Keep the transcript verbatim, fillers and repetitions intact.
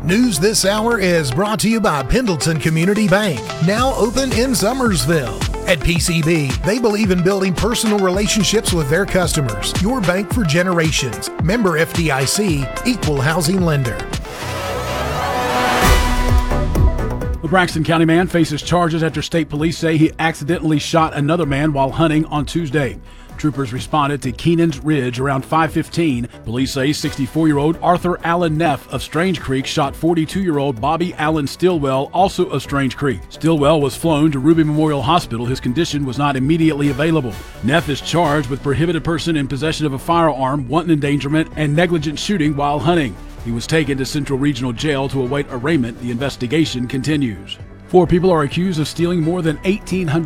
News this hour is brought to you by Pendleton Community Bank, now open in Summersville. At P C B, they believe in building personal relationships with their customers. Your bank for generations. Member F D I C, Equal Housing Lender. The Braxton County man faces charges after state police say he accidentally shot another man while hunting on Tuesday. Troopers responded to Keenan's Ridge around five fifteen. Police say sixty-four-year-old Arthur Allen Neff of Strange Creek shot forty-two-year-old Bobby Allen Stillwell, also of Strange Creek. Stillwell was flown to Ruby Memorial Hospital. His condition was not immediately available. Neff is charged with prohibited person in possession of a firearm, wanton endangerment, and negligent shooting while hunting. He was taken to Central Regional Jail to await arraignment. The investigation continues. Four people are accused of stealing more than eighteen hundred